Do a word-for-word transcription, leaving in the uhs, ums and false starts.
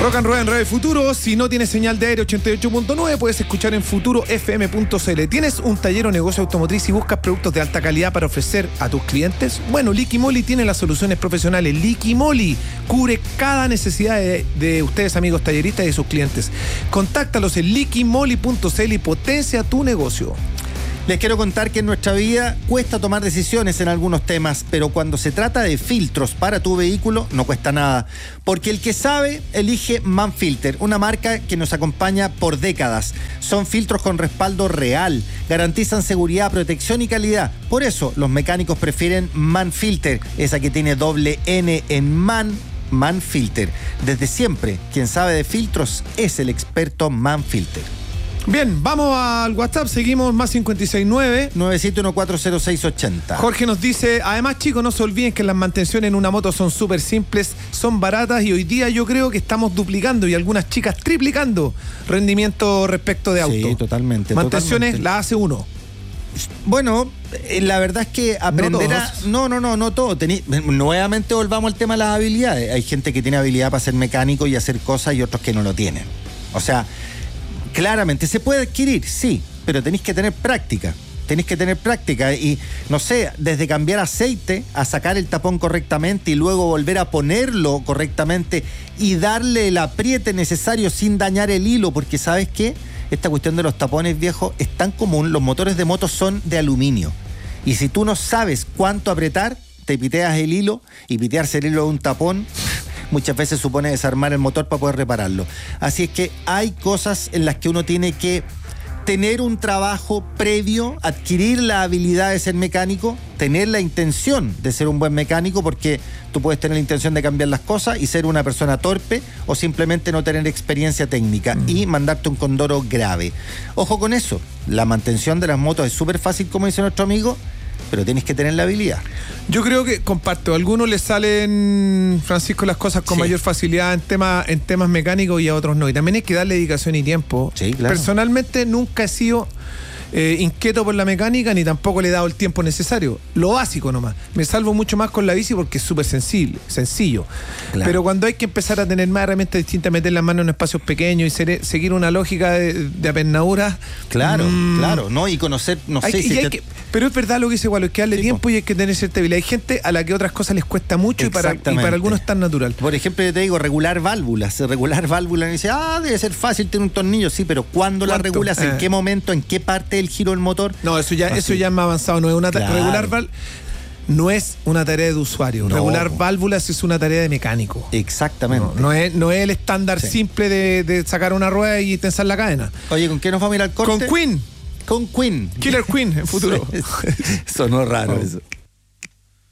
Rock and Roll en Radio Futuro. Si no tienes señal de aire ochenta y ocho punto nueve, puedes escuchar en futuro f m punto c l. ¿Tienes un taller o negocio automotriz y buscas productos de alta calidad para ofrecer a tus clientes? Bueno, Liqui Moly tiene las soluciones profesionales. Liqui Moly cubre cada necesidad de, de ustedes, amigos talleristas y de sus clientes. Contáctalos en liqui moly punto c l y potencia tu negocio. Les quiero contar que en nuestra vida cuesta tomar decisiones en algunos temas, pero cuando se trata de filtros para tu vehículo no cuesta nada, porque el que sabe elige Manfilter, una marca que nos acompaña por décadas. Son filtros con respaldo real, garantizan seguridad, protección y calidad. Por eso los mecánicos prefieren Manfilter, esa que tiene doble N en Man. Manfilter. Desde siempre, quien sabe de filtros es el experto Manfilter. Bien, vamos al WhatsApp, seguimos más cinco seis nueve nueve siete uno cuatro cero seis ocho cero. Jorge nos dice, además chicos, no se olviden que las mantenciones en una moto son súper simples, son baratas y hoy día yo creo que estamos duplicando y algunas chicas triplicando rendimiento respecto de auto. Sí, totalmente. Mantenciones totalmente. las hace uno. Bueno, la verdad es que aprender no a... No, no, no, no todo. Tení... Nuevamente volvamos al tema de las habilidades. Hay gente que tiene habilidad para ser mecánico y hacer cosas y otros que no lo tienen. O sea... Claramente, se puede adquirir, sí, pero tenéis que tener práctica. Tenéis que tener práctica y, no sé, desde cambiar aceite a sacar el tapón correctamente y luego volver a ponerlo correctamente y darle el apriete necesario sin dañar el hilo, porque ¿sabes qué? Esta cuestión de los tapones, viejo, es tan común. Los motores de moto son de aluminio. Y si tú no sabes cuánto apretar, te piteas el hilo y pitearse el hilo de un tapón... muchas veces supone desarmar el motor para poder repararlo. Así es que hay cosas en las que uno tiene que tener un trabajo previo, adquirir la habilidad de ser mecánico, tener la intención de ser un buen mecánico, porque tú puedes tener la intención de cambiar las cosas y ser una persona torpe o simplemente no tener experiencia técnica mm. y mandarte un condoro grave. Ojo con eso, la mantención de las motos es súper fácil, como dice nuestro amigo, pero tienes que tener la habilidad. Yo creo que, comparto, a algunos les salen, Francisco, las cosas con sí. mayor facilidad en, tema, en temas mecánicos y a otros no. Y también hay que darle dedicación y tiempo. Sí, claro. Personalmente nunca he sido eh, inquieto por la mecánica, ni tampoco le he dado el tiempo necesario. Lo básico nomás. Me salvo mucho más con la bici porque es súper sensible, sencillo. Claro. Pero cuando hay que empezar a tener más herramientas distintas, meter las manos en espacios pequeños y ser, seguir una lógica de, de apernadura. Claro, mmm, claro, ¿no? Y conocer, no hay, sé y si... hay te... que, pero es verdad lo que dice igual, es que darle sí, tiempo po. y hay que tener cierta habilidad. Hay gente a la que otras cosas les cuesta mucho y para, y para algunos es tan natural. Por ejemplo, yo te digo, regular válvulas. Regular válvulas, y dice, ah, debe ser fácil tener un tornillo. Sí, pero ¿cuándo la regulas? ¿En eh. qué momento? ¿En qué parte del giro del motor? No, eso ya, eso ya es más avanzado. No es una claro. regular válvula. No es una tarea de usuario. No. Regular válvulas es una tarea de mecánico. Exactamente. No, no, es, no es el estándar sí. simple de, de sacar una rueda y tensar la cadena. Oye, ¿con qué nos vamos a ir al corte? Con Queen. Con Queen. Killer Queen en futuro. Sonó raro oh. eso.